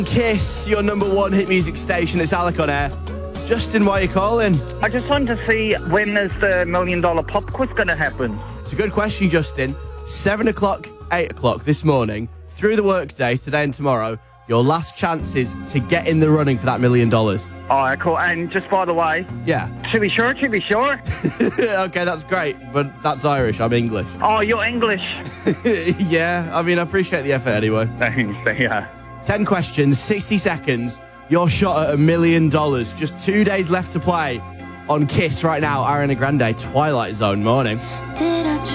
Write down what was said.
Kiss, your number one hit music station. It's Alec on air. Justin, why are you calling? I just want to see when is the $1 million pop quiz going to happen? It's a good question, Justin. 7 o'clock, 8 o'clock this morning, through the workday, today and tomorrow, your last chances to get in the running for that $1 million. All right, cool. And just by the way, Yeah. to be sure. Okay, that's great, but that's Irish. I'm English. Oh, you're English. Yeah, I mean, I appreciate the effort anyway. Thanks, yeah. 10 questions, 60 seconds. Your shot at $1 million. Just 2 days left to play on Kiss right now. Ariana Grande, Twilight Zone. Morning. Did